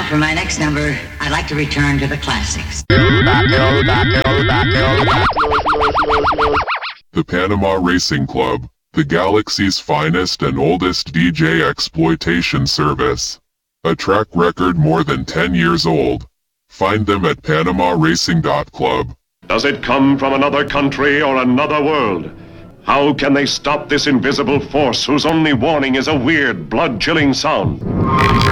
for my next number, I'd like to return to the classics. The Panama Racing Club, the galaxy's finest and oldest DJ exploitation service. A track record more than 10 years old. Find them at PanamaRacing.club. Does it come from another country or another world? How can they stop this invisible force whose only warning is a weird, blood-chilling sound?